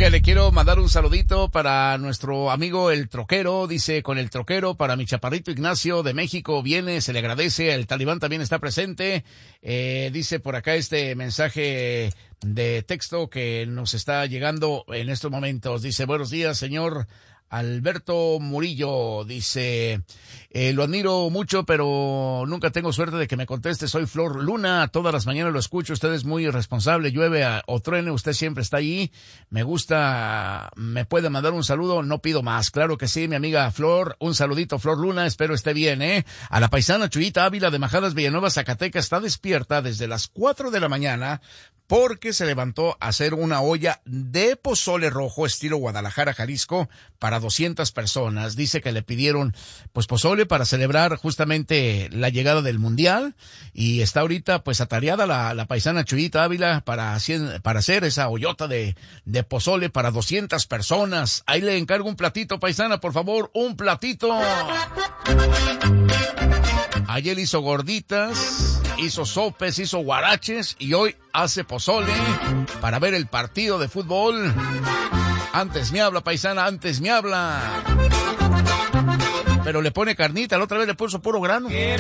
Oiga, le quiero mandar un saludito para nuestro amigo el troquero, dice, con el troquero, para mi chaparrito Ignacio de México, viene, se le agradece, el Talibán también está presente, dice por acá este mensaje de texto que nos está llegando en estos momentos, dice, buenos días, señor Alberto Murillo, dice, lo admiro mucho, pero nunca tengo suerte de que me conteste. Soy Flor Luna, todas las mañanas lo escucho. Usted es muy irresponsable, llueve o truene, usted siempre está allí. Me gusta, me puede mandar un saludo, no pido más. Claro que sí, mi amiga Flor, un saludito, Flor Luna, espero esté bien, A la paisana Chuyita Ávila de Majadas Villanueva, Zacatecas, está despierta desde las 4 de la mañana porque se levantó a hacer una olla de pozole rojo estilo Guadalajara, Jalisco, para 200 personas. Dice que le pidieron pues pozole para celebrar justamente la llegada del Mundial y está ahorita pues atareada la paisana Chuyita Ávila para hacer esa ollota de pozole para 200 personas. Ahí le encargo un platito, paisana, por favor, un platito. Ayer hizo gorditas, hizo sopes, hizo guaraches y hoy hace pozole para ver el partido de fútbol. Antes me habla, paisana, antes me habla. Pero le pone carnita, la otra vez le puso puro grano.